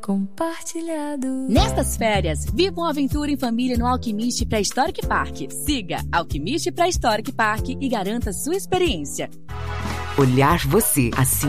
Compartilhado. Nestas férias, viva uma aventura em família no Alquimiste Pré-Histórico Park. Siga Alquimiste Pré-Histórico Park e garanta sua experiência. Olhar você assim